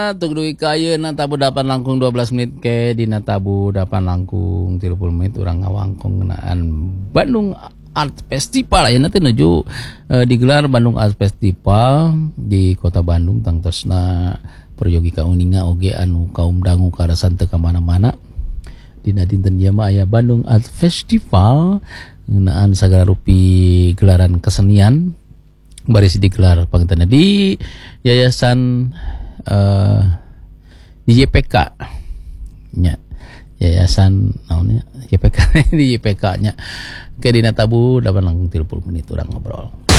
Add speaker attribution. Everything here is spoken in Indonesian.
Speaker 1: Tuk duit kaya na tabu dapan langkung 12 menit ke dina tabu dapan langkung 30 menit orang ngawangkong ngenaan Bandung Art Festival ya nanti nuju digelar Bandung Art Festival di kota Bandung tangtosna peryogi kauninga oge anu kaum dangu karasan teu ka mana-mana dina dinten ieu mah aya Bandung Art Festival ngeunaan sagala rupi gelaran kesenian baris digelar pangtana di Yayasan di YPK nya yayasan naonnya YPK di YPK nya ke dina tabu 8 30 menit urang ngobrol.